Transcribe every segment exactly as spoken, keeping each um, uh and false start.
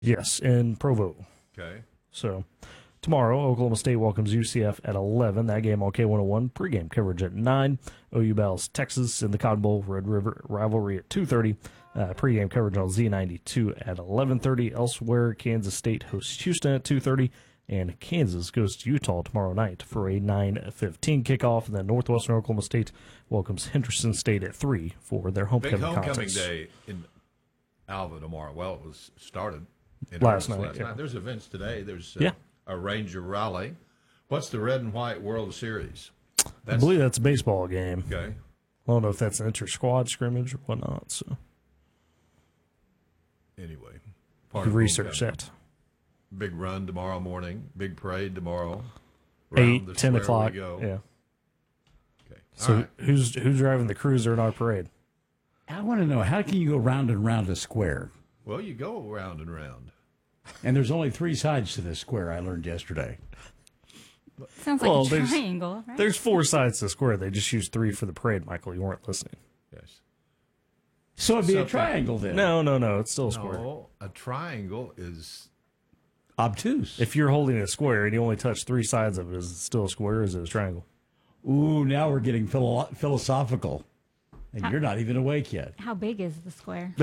Yes, in Provo. Okay. So tomorrow, Oklahoma State welcomes U C F at eleven. That game on K one oh one. Pregame coverage at nine. O U battles Texas in the Cotton Bowl. Red River rivalry at two thirty. Uh, pregame coverage on Z ninety-two at eleven thirty. Elsewhere, Kansas State hosts Houston at two thirty. And Kansas goes to Utah tomorrow night for a nine fifteen kickoff. And then Northwestern Oklahoma State welcomes Henderson State at three for their homecoming Big homecoming contest. day in Alva tomorrow. Well, it was started in Last earnest night, Last yeah. night. There's events today. There's uh, Yeah. a Ranger rally. What's the Red and White World Series? I believe that's a baseball game. Okay. I don't know if that's an inter-squad scrimmage or whatnot. So Anyway, you part can of research homecoming. that. Big run tomorrow morning. Big parade tomorrow. Eight, Round the ten square o'clock. we go. Yeah. Okay. So All right. who's who's driving the cruiser in our parade? I want to know, how can you go round and round a square? Well, you go round and round. And there's only three sides to this square, I learned yesterday. Sounds like Well, a there's- triangle, right? There's four sides to the square. They just used three for the parade, Michael. You weren't listening. Yes. So it'd be a Something- triangle then. No, no, no. It's still a square. No, a triangle is Obtuse. If you're holding a square and you only touch three sides of it, is it still a square or is it a triangle? Ooh, now we're getting philo- philosophical. And you're not even awake yet. How big is the square?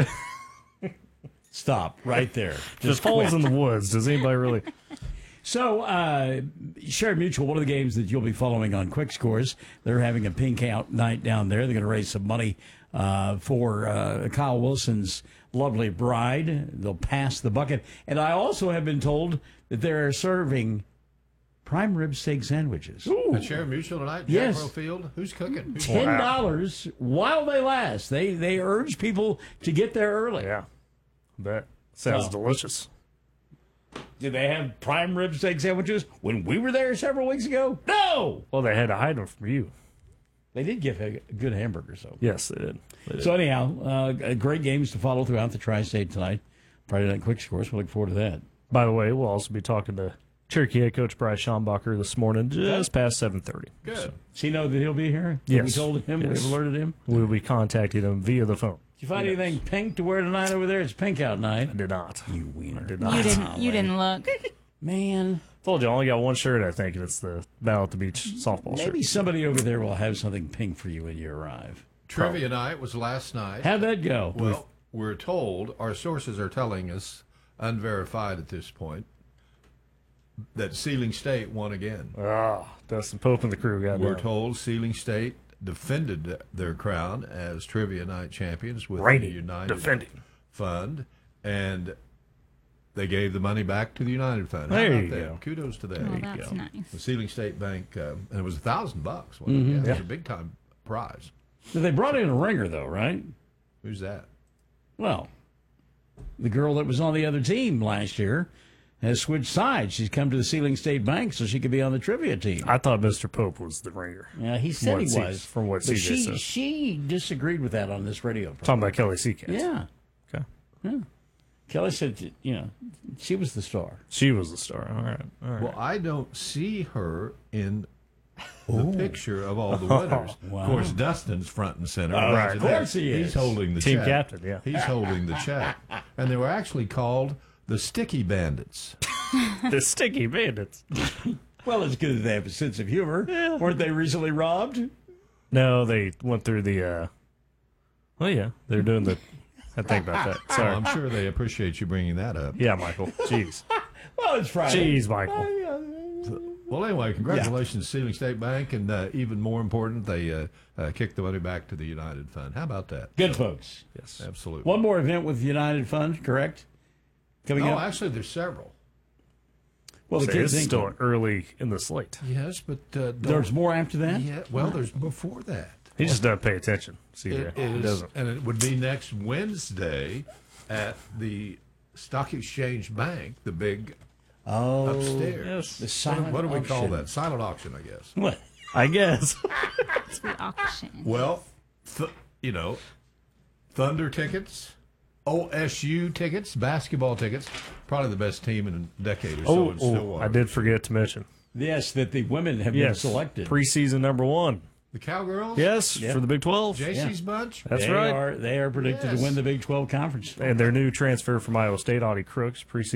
Stop right there. If Just it falls quit. in the woods, does anybody really? So, uh, Shared Mutual, one of the games that you'll be following on Quick Scores, they're having a pink out night down there. They're going to raise some money uh, for uh, Kyle Wilson's lovely bride. They'll pass the bucket. And I also have been told that they're serving prime rib steak sandwiches. at Share Mutual tonight. Yes. Jack Rowe Field. Who's cooking? Who's Ten dollars while they last. They they urge people to get there early. Yeah. Bet. Sounds Oh. delicious. Did they have prime rib steak sandwiches when we were there several weeks ago? No. Well, they had to hide them from you. They did give a good hamburger, so. Yes, they did. They did. So anyhow, uh, great games to follow throughout the Tri-State tonight. Friday Night Quick Scores. We look forward to that. By the way, we'll also be talking to Cherokee head coach Bryce Schombacher this morning, just past seven thirty. good? Does he know that he'll be here? Have Yes. We told him. Yes. We've alerted him. We'll be contacting him via the phone. Did you find anything pink to wear tonight over there? It's pink out night. I did not. You wiener. Did You not. didn't. You didn't look. Man, Told you, I only got one shirt, I think, and it's the Battle at the Beach softball maybe shirt. somebody over there will have something pink for you when you arrive. Trivia night was last night. How'd that go? Well, we're told, our sources are telling us, unverified at this point, that Sealing State won again. Ah, Dustin Pope and the crew got We're down. told Sealing State defended their crown as Trivia Night champions with Reigning, the United defending. Fund, and they gave the money back to the United Fund. How There about you that? go. Kudos to that. Oh, you that's go. nice. The Sealing State Bank, um, and it was a thousand bucks. wasn't it? Yeah, it was Yeah. a big time prize. They brought in a ringer, though, right? Who's that? Well, the girl that was on the other team last year has switched sides. She's come to the Sealing State Bank so she could be on the trivia team. I thought Mister Pope was the ringer. Yeah, he said what he C- was. from what but C J she, said. she disagreed with that on this radio program. Talking about Kelly Seacats. Yeah. Okay. Yeah. Kelly said, that, you know, she was the star. She was the star. All right. All right. Well, I don't see her in the picture of all the winners. Wow. Of course, Dustin's front and center. Oh, right. Of course he is. He's holding the Team check. captain, yeah. He's holding the check. And they were actually called the Sticky Bandits. the Sticky Bandits. Well, it's good that they have a sense of humor. Weren't they recently robbed? No, they went through the. uh Well, yeah, they're doing the. I think about that. So Sorry. I'm sure they appreciate you bringing that up. Yeah, Michael. Jeez. Well, it's Friday. Jeez, Michael. Well, anyway, congratulations, Sealing State Bank, and uh, even more important, they uh, uh, kicked the money back to the United Fund. How about that? Good folks. Yes. Absolutely. One more event with United Fund, correct? Coming No, up. actually, there's several. Well, the So kids it's think still early in the slate. Yes, but uh, don't- there's more after that. Yeah, well, there's before that. He just doesn't pay attention. C J. It He is, doesn't. and it would be next Wednesday at the Stock Exchange Bank, the big Oh, upstairs. Yes. the What, silent what do we call auction. that? Silent auction, I guess. What? I guess. It's the auction. Well, th- you know, Thunder tickets, O S U tickets, basketball tickets. Probably the best team in a decade or so Oh, in oh, Stillwater. I did forget to mention. Yes, that the women have Yes. been selected. Preseason number one. The Cowgirls? Yes, Yeah. for the Big twelve. J C's bunch? That's they right. Are, they are predicted Yes. to win the Big twelve conference. And their new transfer from Iowa State, Audie Crooks, preseason